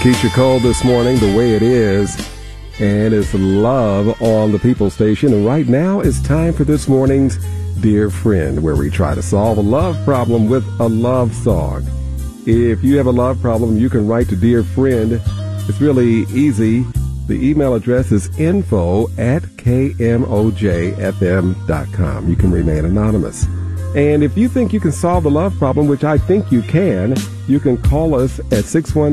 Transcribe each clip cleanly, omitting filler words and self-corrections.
Keisha Cole this morning, The Way It Is, and it's Love on the People Station. And right now it's time for this morning's Dear Friend, where we try to solve a love problem with a love song. If you have a love problem, you can write to Dear Friend. It's really easy. The email address is info@kmojfm.com. You can remain anonymous. And if you think you can solve the love problem, which I think you can call us at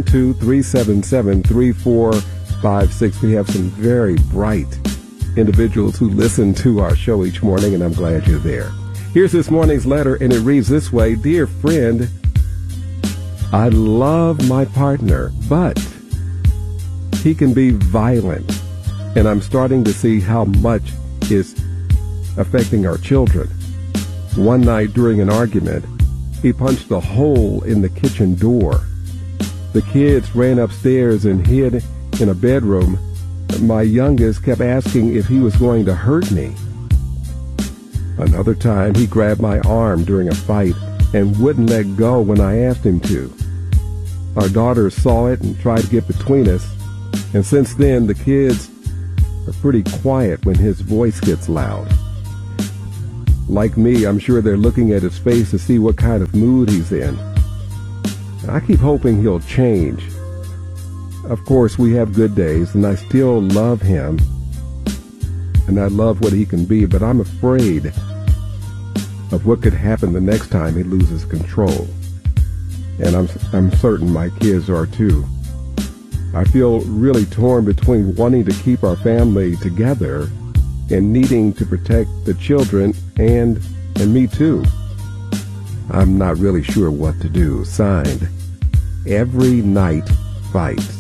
612-377-3456. We have some very bright individuals who listen to our show each morning, and I'm glad you're there. Here's this morning's letter, and it reads this way. Dear friend, I love my partner, but he can be violent, and I'm starting to see how much is affecting our children. One night during an argument, he punched a hole in the kitchen door. The kids ran upstairs and hid in a bedroom. My youngest kept asking if he was going to hurt me. Another time, he grabbed my arm during a fight and wouldn't let go when I asked him to. Our daughter saw it and tried to get between us, and since then, the kids are pretty quiet when his voice gets loud. Like me, I'm sure they're looking at his face to see what kind of mood he's in. I keep hoping he'll change. Of course, we have good days, and I still love him, and I love what he can be, but I'm afraid of what could happen the next time he loses control. And I'm certain my kids are too. I feel really torn between wanting to keep our family together and needing to protect the children and me too. I'm not really sure what to do. Signed, Every Night Fights.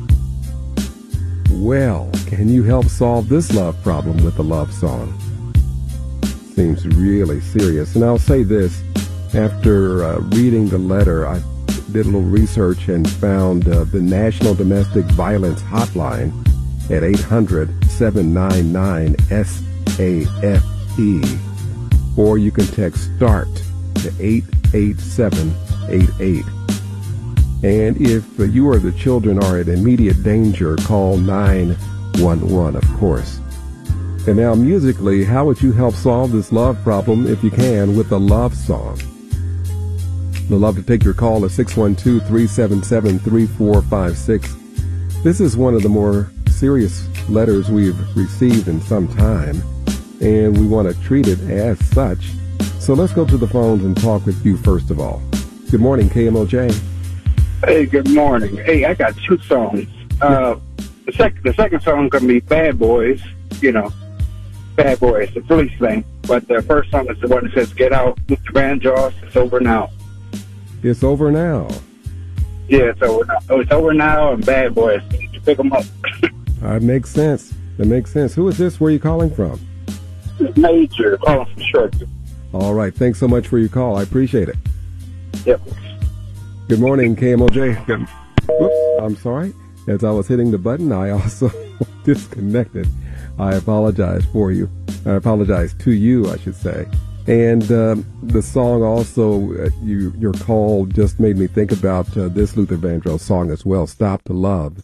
Well, can you help solve this love problem with a love song? Seems really serious. And I'll say this, after reading the letter, I did a little research and found the National Domestic Violence Hotline at 800-799-SAFE, or you can text START to 88788. And if you or the children are in immediate danger, call 911, of course. And now musically, how would you help solve this love problem, if you can, with a love song? We'd love to take your call at 612-377-3456. This is one of the more serious letters we've received in some time, and we want to treat it as such. So let's go to the phones and talk with you first of all. Good morning, KMOJ. Hey, good morning. Hey, I got two songs. The second song going to be Bad Boys, Bad Boys, the police thing. But the first song is the one that says, Get Out, Luther Vandross, It's Over Now. It's over now. Yeah, it's over now. Oh, it's over now, and Bad Boys. You need to pick them up. That makes sense. That makes sense. Who is this? Where are you calling from? Major, calling from Short. All right. Thanks so much for your call. I appreciate it. Yep. Good morning, KMOJ. Whoops, I'm sorry. As I was hitting the button, I also disconnected. I apologize for you. I apologize to you, I should say. And the song also, your call just made me think about this Luther Vandross song as well, Stop the Love.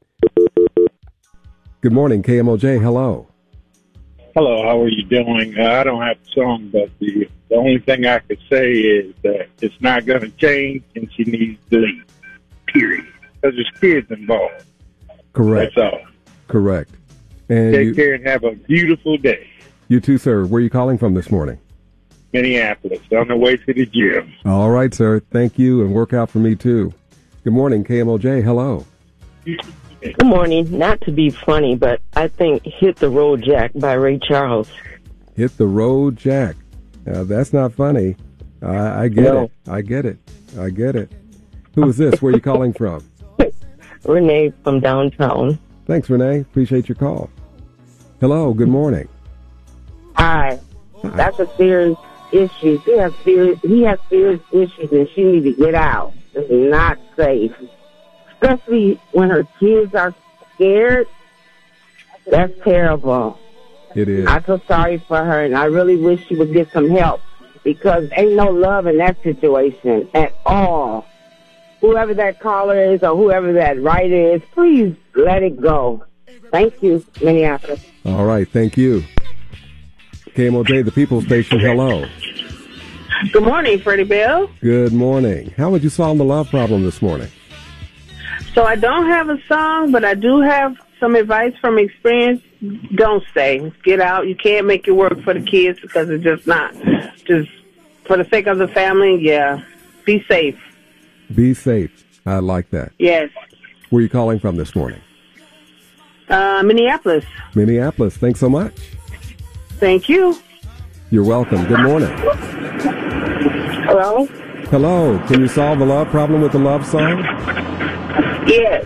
Good morning, KMOJ. Hello. Hello, how are you doing? I don't have a song, but the only thing I could say is that it's not going to change, and she needs to leave, period. Because there's kids involved. Correct. That's all. Correct. And Take care and have a beautiful day. You too, sir. Where are you calling from this morning? Minneapolis, on the way to the gym. All right, sir. Thank you, and work out for me, too. Good morning, KMOJ. Hello. Good morning. Not to be funny, but I think Hit the Road Jack by Ray Charles. Hit the Road Jack. That's not funny. I get it. I get it. I get it. Who is this? Where are you calling from? Renee from downtown. Thanks, Renee. Appreciate your call. Hello. Good morning. Hi. That's a serious issue. He has serious issues, and she needs to get out. It's not safe. Especially when her kids are scared. That's terrible. It is. I feel sorry for her, and I really wish she would get some help, because ain't no love in that situation at all. whoever that caller is or whoever that writer is, please let it go. Thank you, Minneapolis. All right, thank you. KMOJ, the People Station, hello. Good morning, Freddie Bell. Good morning. How would you solve the love problem this morning? So I don't have a song, but I do have some advice from experience. Don't stay. Get out. You can't make it work for the kids because it's just not. Just for the sake of the family, yeah. Be safe. Be safe. I like that. Yes. Where are you calling from this morning? Minneapolis. Minneapolis. Thanks so much. Thank you. You're welcome. Good morning. Hello? Hello. Can you solve the love problem with a love song? Yes.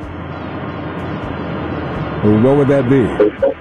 What would that be?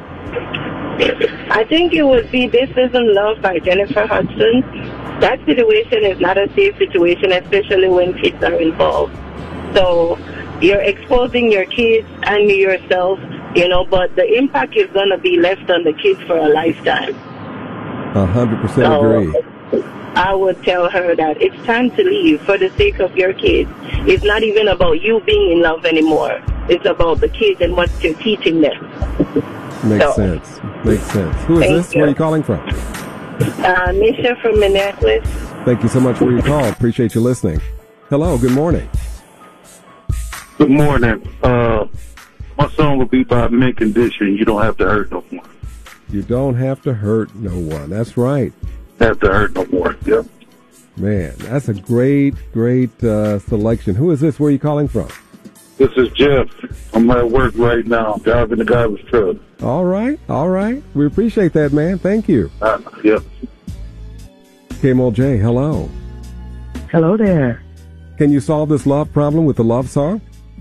I think it would be This Isn't Love by Jennifer Hudson. That situation is not a safe situation, especially when kids are involved. So you're exposing your kids and yourself, but the impact is going to be left on the kids for a lifetime. 100% agree. I would tell her that it's time to leave for the sake of your kids. It's not even about you being in love anymore. It's about the kids and what you're teaching them. Makes sense. Makes sense. Who is this? Where are you calling from? Nisha from Minneapolis. Thank you so much for your call. Appreciate you listening. Hello. Good morning. Good morning. My song will be by Mint Condition. You don't have to hurt no more. You don't have to hurt no one. That's right. Have to hurt no more. Yep. Man, that's a great selection. Who is this? Where are you calling from? This is Jeff. I'm at work right now, driving the garbage truck. All right. We appreciate that, man. Thank you. Yep. KMOJ, hello. Hello there. Can you solve this love problem with a love song?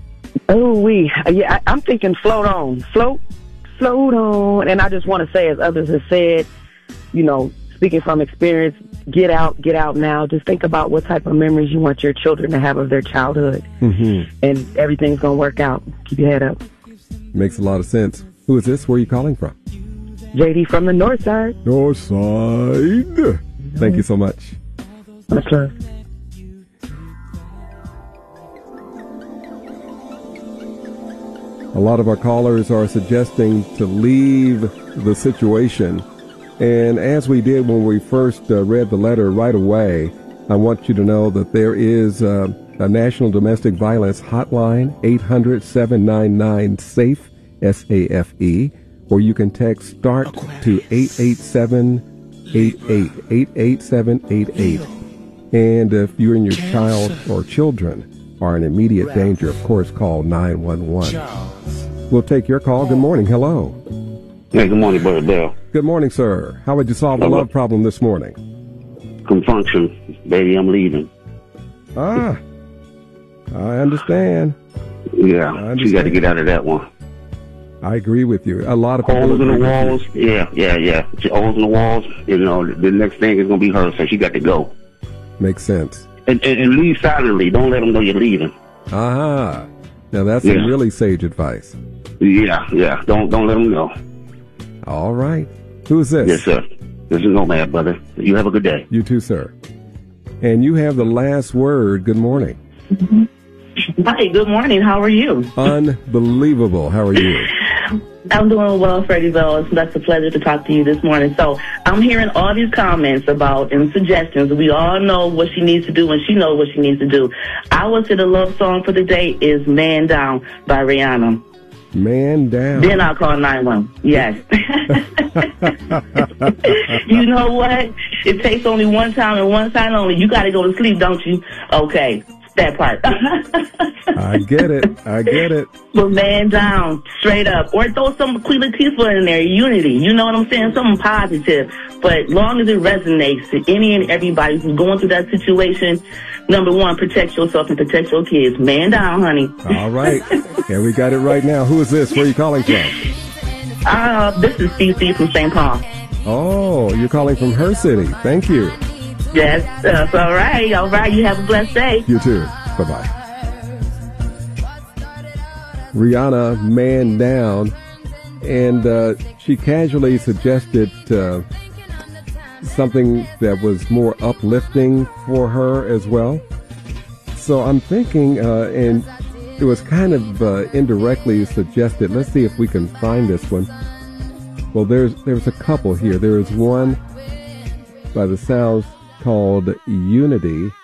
I'm thinking float on. Float on. And I just want to say, as others have said, speaking from experience, get out now. Just think about what type of memories you want your children to have of their childhood. Mm-hmm. And everything's going to work out. Keep your head up. Makes a lot of sense. Who is this? Where are you calling from? JD from the North Side. North Side. Thank you so much. Much love. A lot of our callers are suggesting to leave the situation. And as we did when we first read the letter right away, I want you to know that there is a National Domestic Violence Hotline, 800-799-SAFE, S-A-F-E, or you can text START to 88788, 88788. And if you and your child or children are in immediate danger, of course, call 911. We'll take your call. Good morning. Hello. Hey, good morning, Brother Bell. Good morning, sir. How would you solve the love problem this morning? Confunction. Baby, I'm leaving. I understand. Yeah, you got to get out of that one. I agree with you. A lot of people holes in the walls. Yeah. Holes in the walls. The next thing is going to be her, so she got to go. Makes sense. And leave silently. Don't let them know you're leaving. Aha. Now that's some really sage advice. Yeah. Don't let them know. All right. Who is this? Yes, sir. This is Nomad, brother. You have a good day. You too, sir. And you have the last word. Good morning. Mm-hmm. Hi, good morning. How are you? Unbelievable. How are you? I'm doing well, Freddie Bell. That's a pleasure to talk to you this morning. So I'm hearing all these comments about and suggestions. We all know what she needs to do, and she knows what she needs to do. I would say the love song for the day is Man Down by Rihanna. Man Down. Then I'll call 911. Yes. You know what? It takes only one time and one time only. You got to go to sleep, don't you? Okay. That part. I get it. But Man Down, straight up. Or throw some Queen Latifah in there, Unity. You know what I'm saying? Something positive. But long as it resonates to any and everybody who's going through that situation, number one, protect yourself and protect your kids. Man Down, honey. All right. And we got it right now. Who is this? Where are you calling from? This is CC from St. Paul. Oh, you're calling from her city. Thank you. Yes, that's all right. All right. You have a blessed day. You too. Bye-bye. Rihanna, Man Down. And she casually suggested something that was more uplifting for her as well. So I'm thinking, and it was kind of indirectly suggested. Let's see if we can find this one. Well, there's a couple here. There is one by the Sounds called Unity.